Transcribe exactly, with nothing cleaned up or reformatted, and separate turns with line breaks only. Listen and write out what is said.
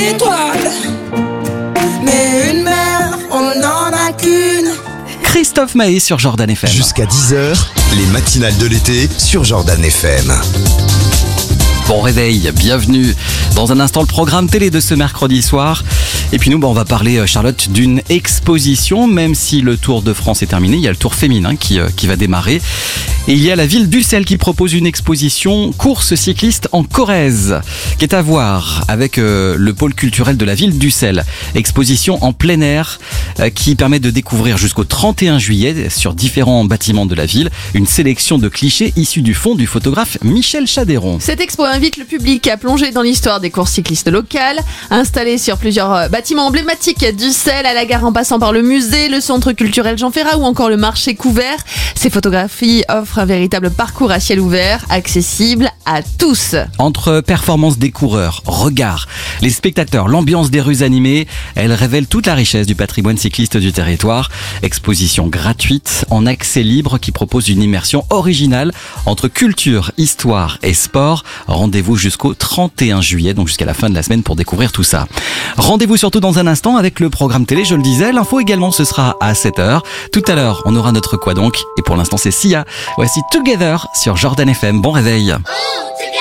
Étoile, mais une mère, on n'en a qu'une.
Christophe Maé sur Jordan F M.
Jusqu'à dix heures, les matinales de l'été sur Jordan F M.
Bon réveil, bienvenue. Dans un instant, le programme télé de ce mercredi soir. Et puis nous, bon, on va parler, Charlotte, d'une exposition. Même si le Tour de France est terminé, il y a le Tour féminin qui, euh, qui va démarrer. Et il y a la ville d'Ussel qui propose une exposition course cycliste en Corrèze, qui est à voir avec euh, le pôle culturel de la ville d'Ussel. Exposition en plein air euh, qui permet de découvrir jusqu'au trente et un juillet sur différents bâtiments de la ville une sélection de clichés issus du fond du photographe Michel Chadéron.
Cette expo invite le public à plonger dans l'histoire des courses cyclistes locales, installées sur plusieurs bâtiments emblématiques d'Ussel, à la gare en passant par le musée, le centre culturel Jean Ferrat ou encore le marché couvert. Ces photographies offrent un véritable parcours à ciel ouvert, accessible à tous.
Entre performances des coureurs, regards, les spectateurs, l'ambiance des rues animées, elle révèle toute la richesse du patrimoine cycliste du territoire. Exposition gratuite, en accès libre, qui propose une immersion originale entre culture, histoire et sport. Rendez-vous jusqu'au trente et un juillet, donc jusqu'à la fin de la semaine pour découvrir tout ça. Rendez-vous surtout dans un instant avec le programme télé, je le disais. L'info également, ce sera à sept heures. Tout à l'heure, on aura notre quoi donc. Et pour l'instant, c'est Sia. Voici Together sur Jordan F M. Bon réveil.